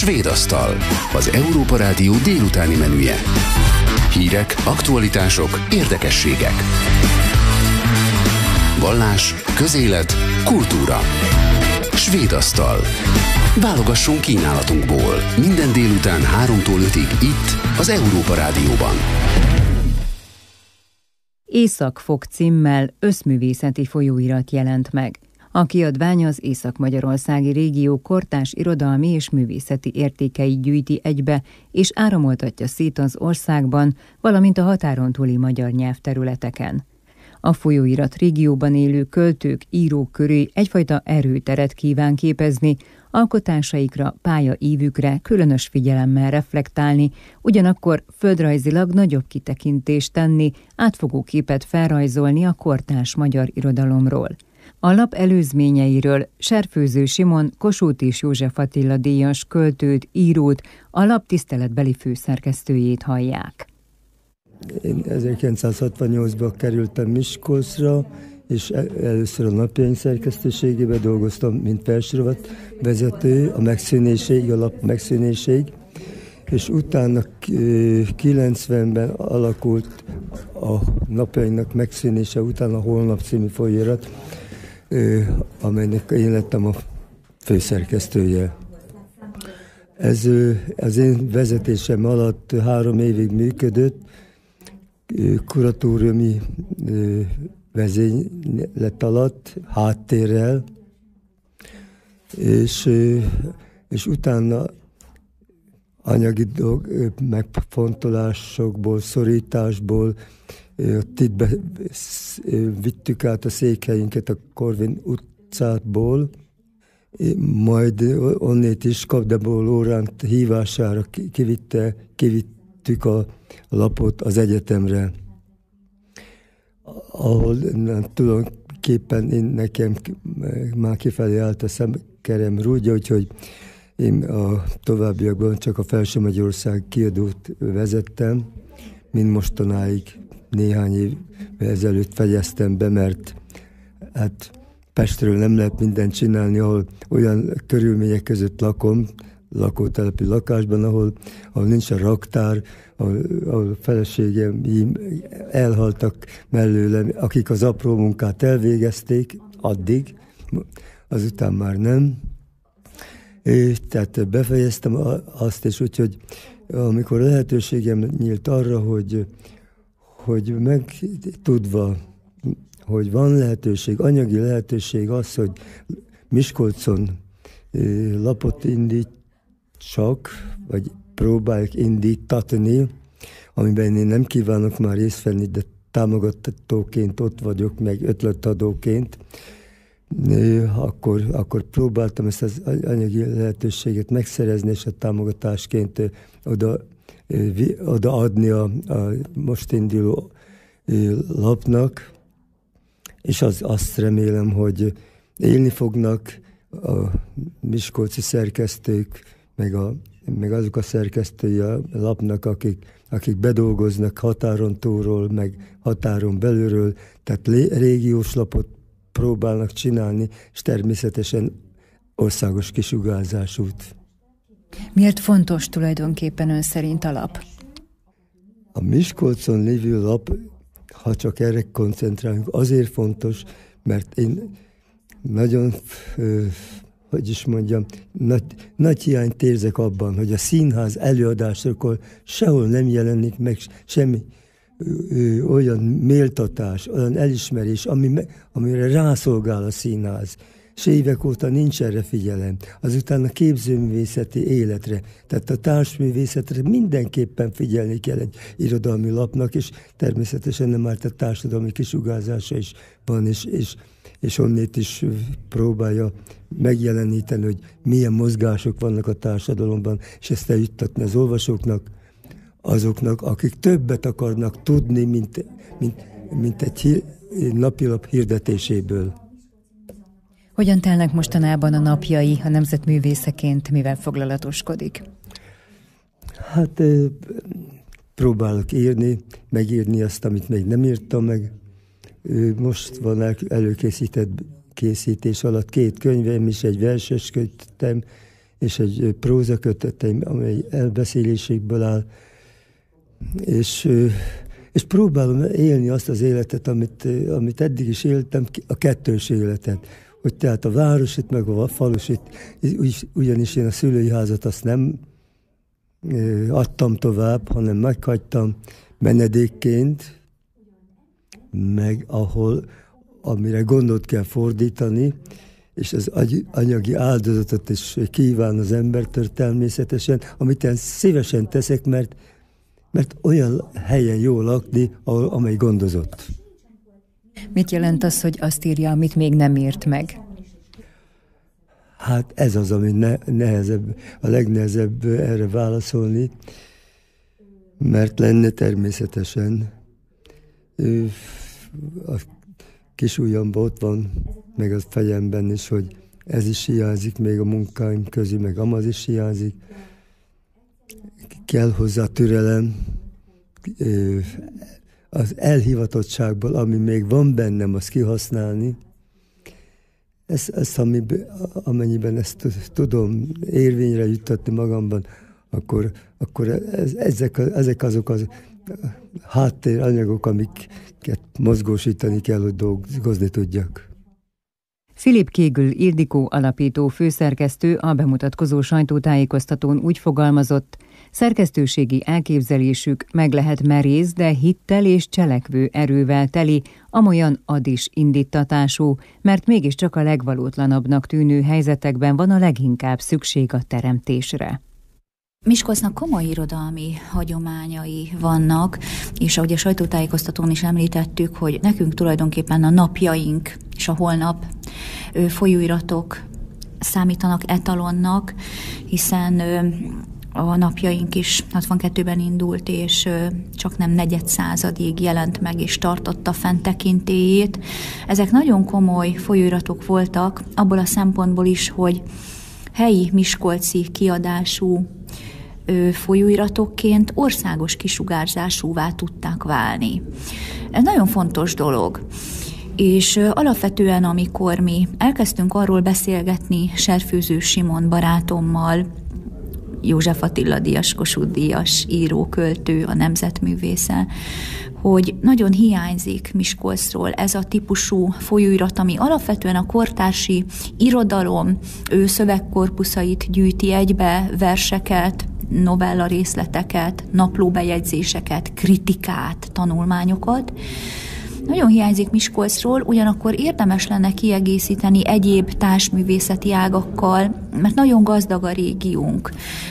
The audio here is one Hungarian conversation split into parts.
Svéd asztal, az Európa Rádió délutáni menüje. Hírek, aktualitások, érdekességek. Vallás, közélet, kultúra. Svéd asztal. Válogassunk kínálatunkból. Minden délután 3-tól 5-ig itt, az Európa Rádióban. Észak-fok címmel összművészeti folyóirat jelent meg. A kiadvány az észak-magyarországi régió kortárs irodalmi és művészeti értékeit gyűjti egybe, és áramoltatja szét az országban, valamint a határon túli magyar nyelvterületeken. A folyóirat régióban élő költők, írók köré egyfajta erőteret kíván képezni, alkotásaikra, pályaívükre különös figyelemmel reflektálni, ugyanakkor földrajzilag nagyobb kitekintést tenni, átfogó képet felrajzolni a kortárs magyar irodalomról. A lap előzményeiről Serfőző Simon, Kossuth és József Attila díjas költőt, írót, a lap tiszteletbeli főszerkesztőjét hallják. Én 1968-ban kerültem Miskolcra, és először a Napjaink szerkesztőségében dolgoztam, mint felsorolvat vezető, a megszűnéséig, a lap megszűnéséig, és utána 90-ben alakult a Napjainknak megszűnése után a Holnap című folyóirat, amelynek én lettem a főszerkesztője. Ez az én vezetésem alatt 3 évig működött, kuratóriumi vezénylet alatt, háttérrel, és utána anyagi megfontolásokból, szorításból itt vittük át a székhelyünket a Korvin utcából, majd onnét is Kapdebó Lóránt hívására kivittük a lapot az egyetemre, ahol tulajdonképpen nekem már kifelé állt a szemkerem rúdja, úgyhogy én a továbbiakban csak a Felső Magyarország kiadót vezettem, mint mostanáig néhány év ezelőtt fejeztem be, mert hát Pestről nem lehet mindent csinálni, ahol olyan körülmények között lakom, lakótelepi lakásban, ahol nincs a raktár, ahol feleségem elhaltak mellőlem, akik az apró munkát elvégezték addig, azután már nem. Tehát befejeztem azt, és úgyhogy amikor lehetőségem nyílt arra, hogy megtudva, hogy van lehetőség, anyagi lehetőség az, hogy Miskolcon lapot indítsak, vagy próbáljuk indítatni, amiben én nem kívánok már részt venni, de támogatóként ott vagyok, meg ötletadóként, akkor próbáltam ezt az anyagi lehetőséget megszerezni, és a támogatásként oda adni a most induló lapnak, és azt remélem, hogy élni fognak a miskolci szerkesztők, meg azok a szerkesztői a lapnak, akik bedolgoznak határon túlról, meg határon belülről, tehát régiós lapot próbálnak csinálni, és természetesen országos kisugárzásút. Miért fontos tulajdonképpen ön szerint a lap? A Miskolcon lévő lap, ha csak erre koncentrálunk, azért fontos, mert én nagyon, nagy hiányt érzek abban, hogy a színház előadásokor sehol nem jelenik meg semmi olyan méltatás, olyan elismerés, amire rászolgál a színház. És évek óta nincs erre figyelem. Azután a képzőművészeti életre, tehát a társművészetre mindenképpen figyelni kell egy irodalmi lapnak, és természetesen nem árt a társadalmi kisugárzása is van, és onnét is próbálja megjeleníteni, hogy milyen mozgások vannak a társadalomban, és ezt eljuttatni az olvasóknak, azoknak, akik többet akarnak tudni, mint egy napilap hirdetéséből. Hogyan telnek mostanában a napjai a nemzetművészeként, mivel foglalatoskodik? Hát próbálok megírni azt, amit még nem írtam meg. Most van előkészítés alatt 2 könyvem is, egy verses könyvem, és egy prózaköteteim, amely elbeszélésekből áll, és próbálom élni azt az életet, amit eddig is éltem, a kettős életet. Hogy tehát a városit, meg a falusit, ugyanis én a szülői házat azt nem adtam tovább, hanem meghagytam menedékként, meg amire gondot kell fordítani, és az anyagi áldozatot is kíván az embertől természetesen, amit én szívesen teszek, mert olyan helyen jó lakni, amely gondozott. Mit jelent az, hogy azt írja, amit még nem írt meg? Hát ez az, ami nehezebb, a legnehezebb erre válaszolni, mert lenne természetesen. A kis ujjamban ott van, meg a fejemben is, hogy ez is hiányzik még a munkáim közül, meg amaz is hiányzik. Kell hozzá türelem, az elhivatottságból, ami még van bennem, azt kihasználni. Ezt amennyiben ezt tudom érvényre juttatni magamban, akkor ezek azok az háttéranyagok, amiket mozgósítani kell, hogy dolgozni tudjak. Philipp Kégl Ildikó alapító főszerkesztő a bemutatkozó sajtótájékoztatón úgy fogalmazott, szerkesztőségi elképzelésük meg lehet merész, de hittel és cselekvő erővel teli, amolyan ad is indítatású, mert mégiscsak a legvalótlanabbnak tűnő helyzetekben van a leginkább szükség a teremtésre. Miskolcnak komoly irodalmi hagyományai vannak, és ahogy a sajtótájékoztatón is említettük, hogy nekünk tulajdonképpen a napjaink és a holnap folyóiratok számítanak etalonnak, hiszen a napjaink is 62-ben indult, és csak nem negyed századig jelent meg, és tartotta fenn tekintélyét. Ezek nagyon komoly folyóiratok voltak, abból a szempontból is, hogy helyi miskolci kiadású folyóiratokként országos kisugárzásúvá tudták válni. Ez nagyon fontos dolog. És alapvetően, amikor mi elkezdtünk arról beszélgetni Serfőző Simon barátommal, József Attila díjas, Kossuth díjas író, költő, a nemzetművésze, hogy nagyon hiányzik Miskolcról ez a típusú folyóirat, ami alapvetően a kortársi irodalom szövegkorpuszait gyűjti egybe, verseket, novella részleteket, naplóbejegyzéseket, kritikát, tanulmányokat. Nagyon hiányzik Miskolcról, ugyanakkor érdemes lenne kiegészíteni egyéb társművészeti ágakkal, mert nagyon gazdag a régiónk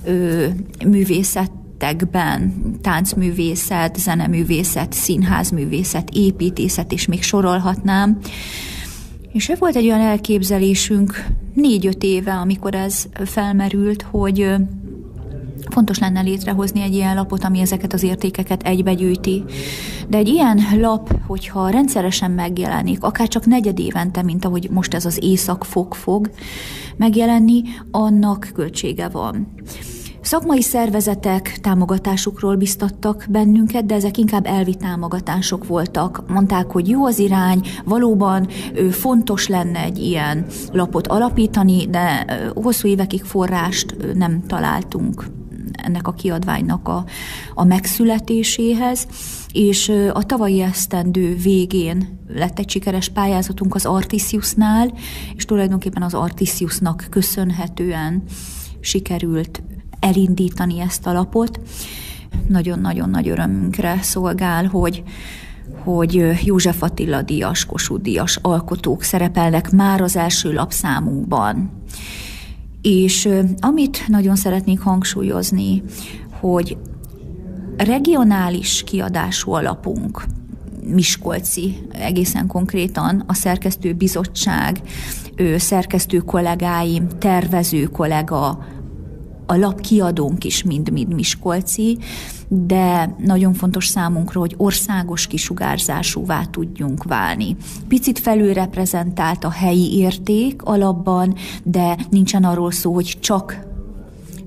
művészetekben, táncművészet, zeneművészet, színházművészet, építészet, és még sorolhatnám. És volt egy olyan elképzelésünk 4-5 éve, amikor ez felmerült, hogy fontos lenne létrehozni egy ilyen lapot, ami ezeket az értékeket egybegyűjti. De egy ilyen lap, hogyha rendszeresen megjelenik, akár csak negyedévente, mint ahogy most ez az Észak-fog fog megjelenni, annak költsége van. Szakmai szervezetek támogatásukról biztattak bennünket, de ezek inkább elvi támogatások voltak. Mondták, hogy jó az irány, valóban fontos lenne egy ilyen lapot alapítani, de hosszú évekig forrást nem találtunk ennek a kiadványnak a megszületéséhez, és a tavalyi esztendő végén lett egy sikeres pályázatunk az Artisiusnál, és tulajdonképpen az Artisiusnak köszönhetően sikerült elindítani ezt a lapot. Nagyon-nagyon nagy örömünkre szolgál, hogy József Attila díjas, Kossuth díjas alkotók szerepelnek már az első lapszámunkban. És amit nagyon szeretnék hangsúlyozni, hogy regionális kiadású a lapunk, miskolci, egészen konkrétan a szerkesztőbizottság, szerkesztő kollégáim, tervező kollega, a lapkiadónk is mind-mind miskolci, de nagyon fontos számunkra, hogy országos kisugárzásúvá tudjunk válni. Picit felülreprezentált a helyi érték alapban, de nincsen arról szó, hogy csak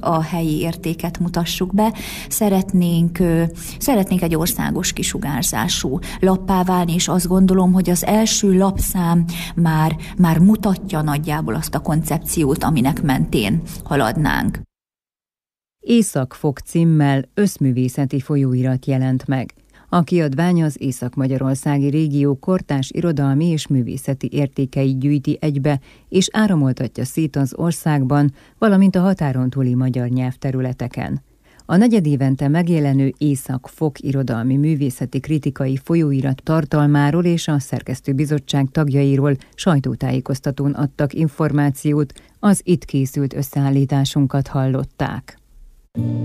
a helyi értéket mutassuk be. Szeretnénk egy országos kisugárzású lappá válni, és azt gondolom, hogy az első lapszám már mutatja nagyjából azt a koncepciót, aminek mentén haladnánk. Észak-Fok címmel összművészeti folyóirat jelent meg. A kiadvány az észak-magyarországi régió kortárs irodalmi és művészeti értékeit gyűjti egybe, és áramoltatja szét az országban, valamint a határon túli magyar nyelvterületeken. A negyedévente megjelenő Észak-Fok irodalmi művészeti kritikai folyóirat tartalmáról és a szerkesztőbizottság tagjairól sajtótájékoztatón adtak információt, az itt készült összeállításunkat hallották.